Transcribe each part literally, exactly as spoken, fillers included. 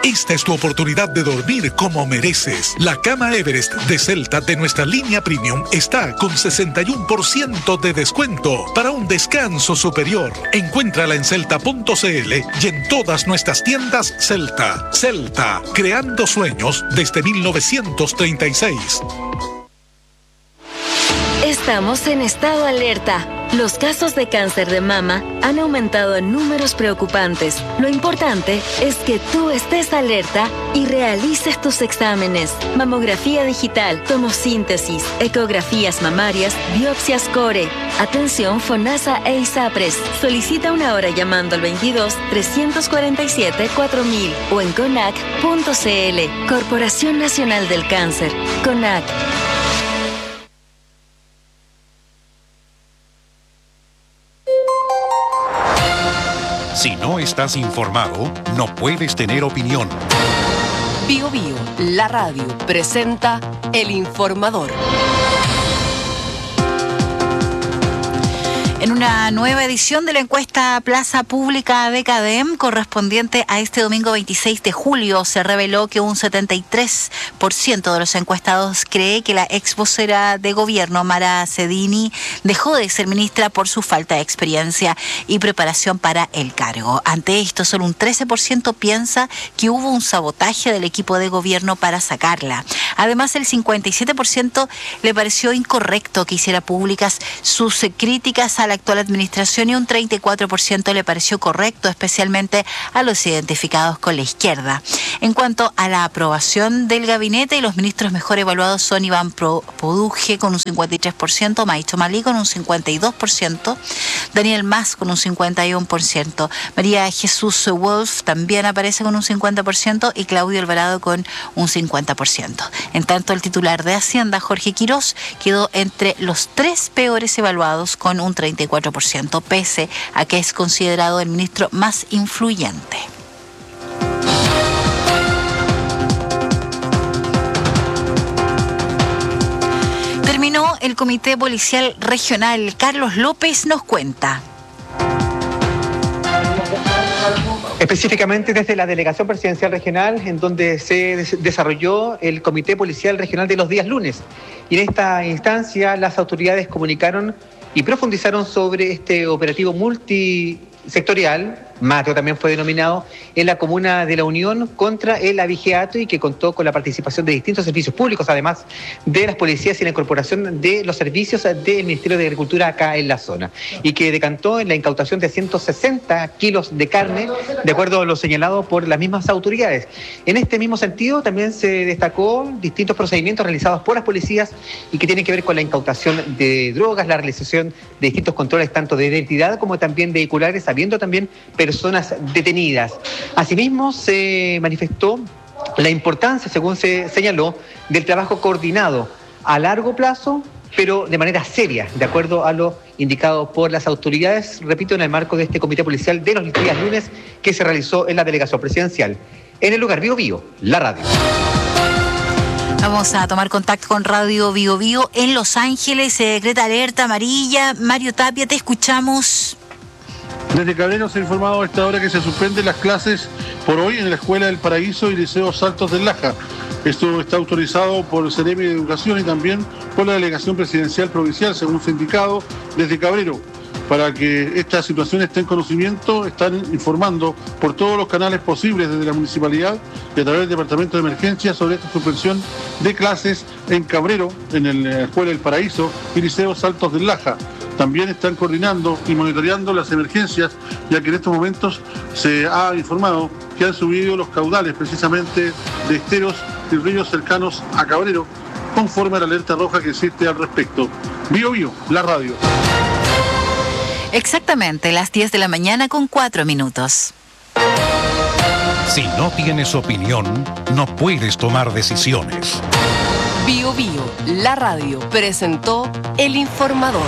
Esta es tu oportunidad de dormir como mereces. La cama Everest de Celta de nuestra línea Premium está con sesenta y uno por ciento de descuento para un descanso superior. Encuéntrala en celta punto c l y en todas nuestras tiendas Celta. Celta, creando sueños desde mil novecientos treinta y seis. Estamos en estado alerta. Los casos de cáncer de mama han aumentado en números preocupantes. Lo importante es que tú estés alerta y realices tus exámenes. Mamografía digital, tomosíntesis, ecografías mamarias, biopsias core. Atención FONASA e ISAPRES. Solicita una hora llamando al veintidós, trescientos cuarenta y siete, cuatro mil o en conac punto c l. Corporación Nacional del Cáncer. CONAC. Si no estás informado, no puedes tener opinión. Bio Bio, la radio, presenta El Informador. En una nueva edición de la encuesta Plaza Pública de CADEM, correspondiente a este domingo veintiséis de julio, se reveló que un setenta y tres por ciento de los encuestados cree que la ex vocera de gobierno, Mara Cedini, dejó de ser ministra por su falta de experiencia y preparación para el cargo. Ante esto, solo un trece por ciento piensa que hubo un sabotaje del equipo de gobierno para sacarla. Además, el cincuenta y siete por ciento le pareció incorrecto que hiciera públicas sus críticas a la actual administración y un treinta y cuatro por ciento le pareció correcto, especialmente a los identificados con la izquierda. En cuanto a la aprobación del gabinete, los ministros mejor evaluados son Iván Poduje con un cincuenta y tres por ciento, Maicho Malí con un cincuenta y dos por ciento, Daniel Mas con un cincuenta y uno por ciento, María Jesús Wolf también aparece con un cincuenta por ciento y Claudio Alvarado con un cincuenta por ciento. En tanto, el titular de Hacienda, Jorge Quirós, quedó entre los tres peores evaluados con un treinta y cuatro por ciento, pese a que es considerado el ministro más influyente. Terminó el Comité Policial Regional. Carlos López nos cuenta. Específicamente desde la Delegación Presidencial Regional, en donde se des- desarrolló el Comité Policial Regional de los días lunes. Y en esta instancia las autoridades comunicaron y profundizaron sobre este operativo multisectorial, Mateo también fue denominado, en la comuna de La Unión contra el abigeato y que contó con la participación de distintos servicios públicos, además de las policías y la incorporación de los servicios del Ministerio de Agricultura acá en la zona, y que decantó en la incautación de ciento sesenta kilos de carne, de acuerdo a lo señalado por las mismas autoridades. En este mismo sentido, también se destacó distintos procedimientos realizados por las policías y que tienen que ver con la incautación de drogas, la realización de distintos controles tanto de identidad como también vehiculares, habiendo también personas detenidas. Asimismo, se manifestó la importancia, según se señaló, del trabajo coordinado a largo plazo, pero de manera seria, de acuerdo a lo indicado por las autoridades, repito, en el marco de este comité policial de los días lunes que se realizó en la delegación presidencial. En el lugar Bio Bio, la radio. Vamos a tomar contacto con Radio Bio Bio en Los Ángeles. Se decreta alerta amarilla. Mario Tapia, te escuchamos. Desde Cabrero se ha informado a esta hora que se suspenden las clases por hoy en la Escuela del Paraíso y Liceo Saltos del Laja. Esto está autorizado por el Ceremi de Educación y también por la Delegación Presidencial Provincial, según se ha indicado desde Cabrero. Para que esta situación esté en conocimiento, están informando por todos los canales posibles desde la municipalidad y a través del Departamento de Emergencia sobre esta suspensión de clases en Cabrero, en la Escuela del Paraíso y Liceo Saltos del Laja. También están coordinando y monitoreando las emergencias, ya que en estos momentos se ha informado que han subido los caudales precisamente de esteros y ríos cercanos a Cabrero, conforme a la alerta roja que existe al respecto. Bio Bio, la radio. Exactamente, las diez de la mañana con cuatro minutos. Si no tienes opinión, no puedes tomar decisiones. Bio Bio, la radio, presentó El Informador.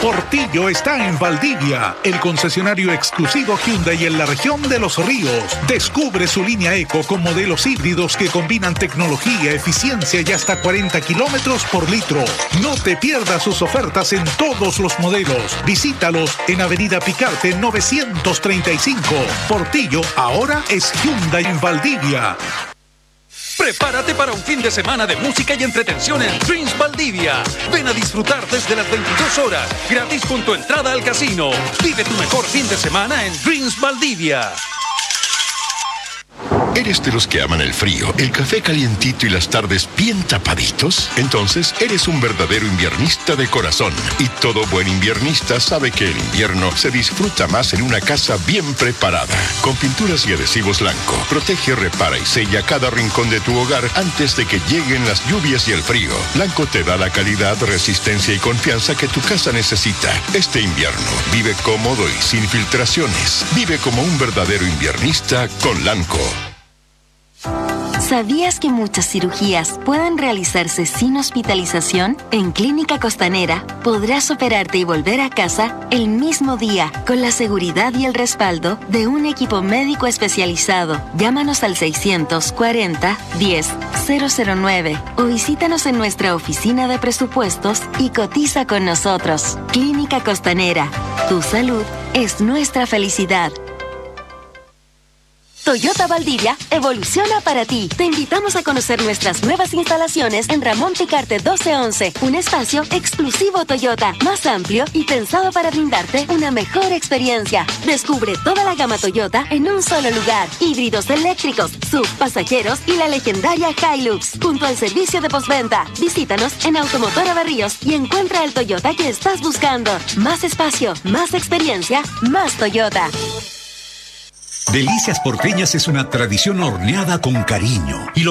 Portillo está en Valdivia, el concesionario exclusivo Hyundai en la región de Los Ríos. Descubre su línea Eco con modelos híbridos que combinan tecnología, eficiencia y hasta cuarenta kilómetros por litro. No te pierdas sus ofertas en todos los modelos. Visítalos en Avenida Picarte novecientos treinta y cinco. Portillo ahora es Hyundai en Valdivia. Prepárate para un fin de semana de música y entretención en Dreams Valdivia. Ven a disfrutar desde las veintidós horas, gratis con tu entrada al casino. Vive tu mejor fin de semana en Dreams Valdivia. ¿Eres de los que aman el frío, el café calientito y las tardes bien tapaditos? Entonces, eres un verdadero inviernista de corazón. Y todo buen inviernista sabe que el invierno se disfruta más en una casa bien preparada. Con pinturas y adhesivos Lanco, protege, repara y sella cada rincón de tu hogar antes de que lleguen las lluvias y el frío. Lanco te da la calidad, resistencia y confianza que tu casa necesita. Este invierno, vive cómodo y sin filtraciones. Vive como un verdadero inviernista con Lanco. ¿Sabías que muchas cirugías pueden realizarse sin hospitalización? En Clínica Costanera podrás operarte y volver a casa el mismo día con la seguridad y el respaldo de un equipo médico especializado. Llámanos al seiscientos cuarenta, diez, cero cero nueve o visítanos en nuestra oficina de presupuestos y cotiza con nosotros. Clínica Costanera. Tu salud es nuestra felicidad. Toyota Valdivia evoluciona para ti. Te invitamos a conocer nuestras nuevas instalaciones en Ramón Picarte doce once, un espacio exclusivo Toyota, más amplio y pensado para brindarte una mejor experiencia. Descubre toda la gama Toyota en un solo lugar. Híbridos eléctricos, S U V, pasajeros y la legendaria Hilux, junto al servicio de postventa. Visítanos en Automotora Berríos y encuentra el Toyota que estás buscando. Más espacio, más experiencia, más Toyota. Delicias Porteñas es una tradición horneada con cariño y lo